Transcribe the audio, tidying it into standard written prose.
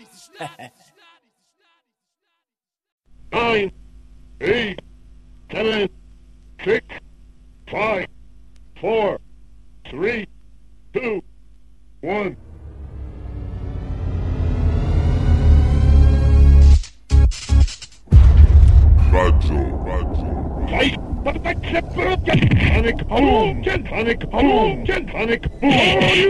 Nine, 8, 7, 6, 5, 4, 3, 2, 1. Fight! But the Panic boom! Panic boom! Panic boom!